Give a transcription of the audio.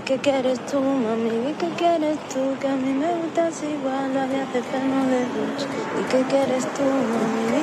que quieres tú, mami, di que quieres tú, que a mí me gustas igual, la de hace pelo de luz. Di que quieres tú, mami, di